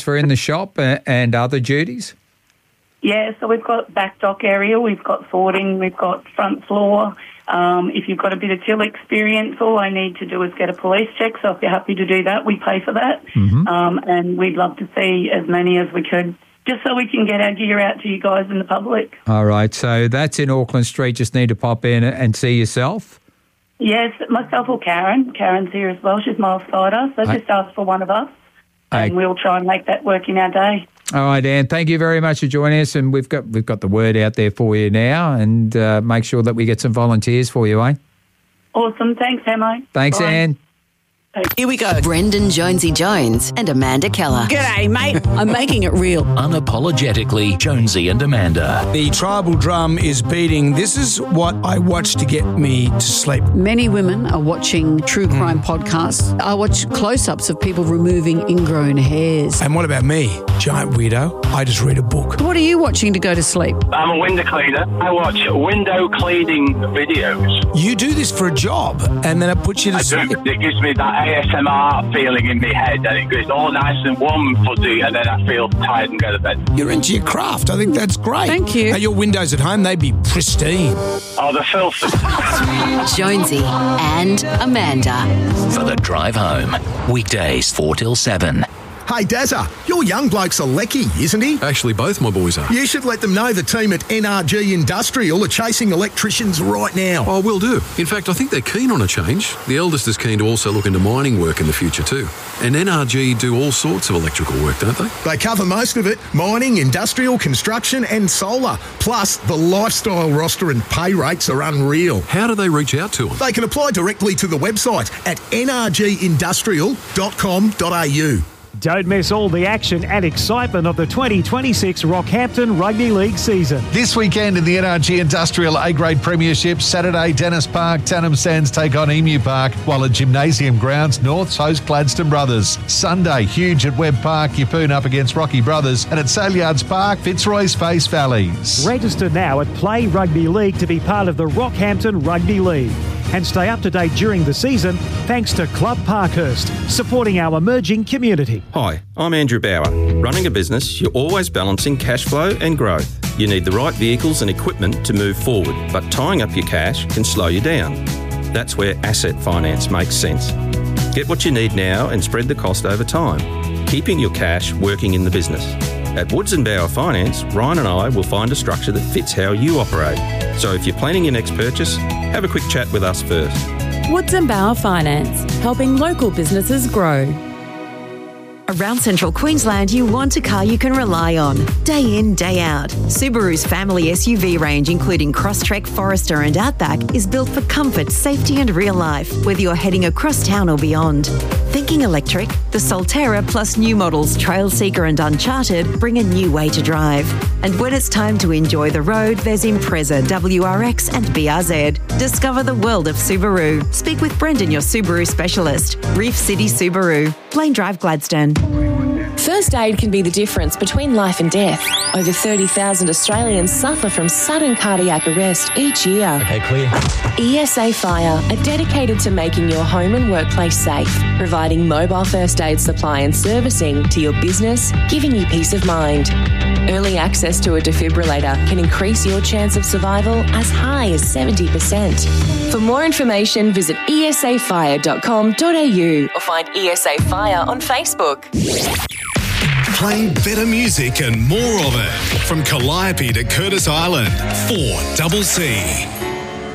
for in the shop and other duties? Yeah, so we've got back dock area, we've got sorting, we've got front floor. If you've got a bit of till experience, all I need to do is get a police check. So if you're happy to do that, we pay for that. And we'd love to see as many as we could, just so we can get our gear out to you guys and the public. All right, so that's in Auckland Street. Just need to pop in and see yourself? Yes, myself or Karen. Karen's here as well. She's Miles Sider. So just ask for one of us and we'll try and make that work in our day. All right, Anne, thank you very much for joining us, and we've got the word out there for you now, and make sure that we get some volunteers for you, eh? Awesome. Thanks, Hamo. Thanks, Bye. Anne. Here we go. Brendan Jonesy Jones and Amanda Keller. G'day, mate. I'm making it real. Unapologetically, Jonesy and Amanda. The tribal drum is beating. This is what I watch to get me to sleep. Many women are watching true crime podcasts. I watch close-ups of people removing ingrown hairs. And what about me? Giant weirdo. I just read a book. What are you watching to go to sleep? I'm a window cleaner. I watch window cleaning videos. You do this for a job, and then it puts you to sleep. It gives me that ASMR feeling in my head, and it goes all nice and warm and fuzzy, and then I feel tired and go to bed. You're into your craft. I think that's great. Thank you. Now, your windows at home, they'd be pristine. Oh, the filth. Jonesy and Amanda. For the drive home. Weekdays 4 till 7. Hey, Dazza, your young bloke's a lecky, isn't he? Actually, both my boys are. You should let them know the team at NRG Industrial are chasing electricians right now. Oh, will do. In fact, I think they're keen on a change. The eldest is keen to also look into mining work in the future too. And NRG do all sorts of electrical work, don't they? They cover most of it: mining, industrial, construction and solar. Plus, the lifestyle roster and pay rates are unreal. How do they reach out to them? They can apply directly to the website at nrgindustrial.com.au. Don't miss all the action and excitement of the 2026 Rockhampton Rugby League season. This weekend in the NRG Industrial A-Grade Premiership, Saturday, Dennis Park, Tannum Sands take on Emu Park, while at Gymnasium Grounds, Norths host Gladstone Brothers. Sunday, Huge at Webb Park, Yeppoon up against Rocky Brothers, and at Saleyards Park, Fitzroy's face Valleys. Register now at Play Rugby League to be part of the Rockhampton Rugby League. And stay up to date during the season thanks to Club Parkhurst, supporting our emerging community. Hi, I'm Andrew Bauer. Running a business, you're always balancing cash flow and growth. You need the right vehicles and equipment to move forward, but tying up your cash can slow you down. That's where asset finance makes sense. Get what you need now and spread the cost over time, keeping your cash working in the business. At Woods & Bauer Finance, Ryan and I will find a structure that fits how you operate. So if you're planning your next purchase, have a quick chat with us first. Woods & Bauer Finance, helping local businesses grow. Around Central Queensland, you want a car you can rely on, day in, day out. Subaru's family SUV range, including Crosstrek, Forester and Outback, is built for comfort, safety and real life, whether you're heading across town or beyond. Thinking electric? The Solterra plus new models Trailseeker and Uncharted bring a new way to drive. And when it's time to enjoy the road, there's Impreza, WRX and BRZ. Discover the world of Subaru. Speak with Brendan, your Subaru specialist. Reef City Subaru, Plain Drive, Gladstone. First aid can be the difference between life and death. Over 30,000 Australians suffer from sudden cardiac arrest each year. Okay, clear. ESA Fire are dedicated to making your home and workplace safe, providing mobile first aid supply and servicing to your business, giving you peace of mind. Early access to a defibrillator can increase your chance of survival as high as 70%. For more information, visit esafire.com.au or find ESA Fire on Facebook. Playing better music and more of it. From Calliope to Curtis Island, 4CC.